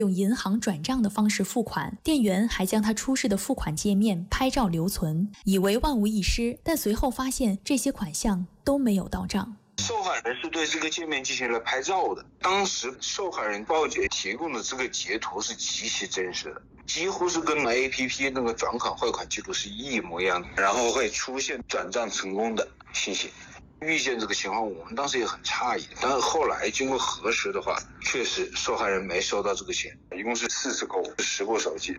用银行转账的方式付款，店员还将他出示的付款界面拍照留存，以为万无一失，但随后发现这些款项都没有到账。 受害人是对这个界面进行了拍照的，当时受害人报警提供的这个截图是极其真实的，几乎是跟 APP 那个转款汇款记录是一模一样的，然后会出现转账成功的信息。遇见这个情况，我们当时也很诧异，但是后来经过核实的话，确实受害人没收到这个钱，一共是40购10部手机。